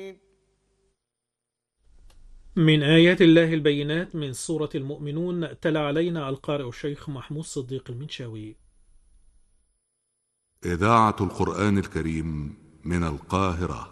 من آيات الله البينات من سورة المؤمنون تلا علينا القارئ الشيخ محمود صديق المنشاوي. إذاعة القرآن الكريم من القاهرة.